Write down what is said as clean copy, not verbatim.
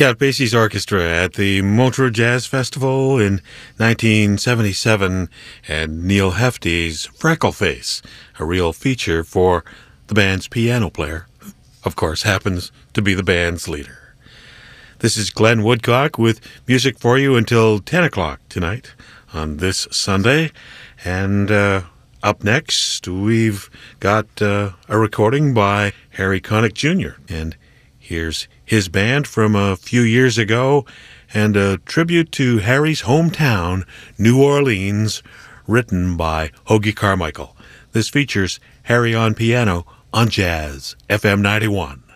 Count Basie's orchestra at the Montreux Jazz Festival in 1977, and Neil Hefti's Freckleface, a real feature for the band's piano player, who, of course, happens to be the band's leader. This is Glenn Woodcock with music for you until 10 o'clock tonight on this Sunday. And up next, we've got a recording by Harry Connick Jr., and here's his band from a few years ago, and a tribute to Harry's hometown, New Orleans, written by Hoagy Carmichael. This features Harry on piano on Jazz FM 91.